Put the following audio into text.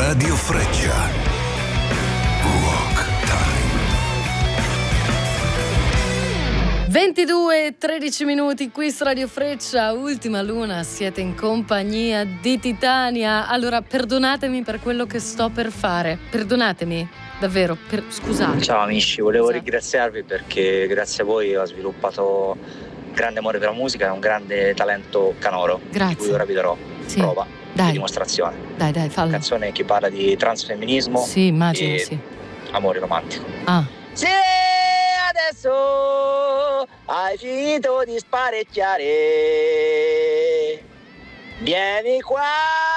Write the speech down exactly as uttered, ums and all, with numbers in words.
Radio Freccia. Rock Time. ventidue e tredici minuti qui su Radio Freccia, ultima luna, siete in compagnia di Titania. Allora, perdonatemi per quello che sto per fare, perdonatemi, davvero, per... scusate. Ciao amici, volevo Esatto. ringraziarvi perché grazie a voi ho sviluppato grande amore per la musica e un grande talento canoro, Grazie. di cui ora vi darò Sì. prova Dai. di dimostrazione. Dai, dai, fallo. Canzone che parla di transfemminismo Sì, immagino, e sì. amore romantico. Ah. Se adesso hai finito di sparecchiare, vieni qua